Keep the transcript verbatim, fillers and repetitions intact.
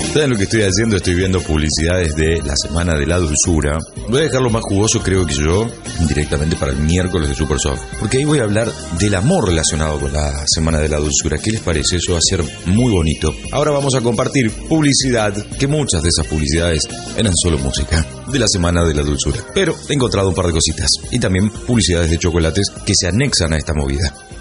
¿Saben lo que estoy haciendo? Estoy viendo publicidades de la Semana de la Dulzura. Voy a dejarlo más jugoso, creo que yo, directamente para el miércoles de Super Soft. Porque ahí voy a hablar del amor relacionado con la Semana de la Dulzura. ¿Qué les parece? Eso va a ser muy bonito. Ahora vamos a compartir publicidad, que muchas de esas publicidades eran solo música de la Semana de la Dulzura. Pero he encontrado un par de cositas. Y también publicidades de chocolates que se anexan a esta movida.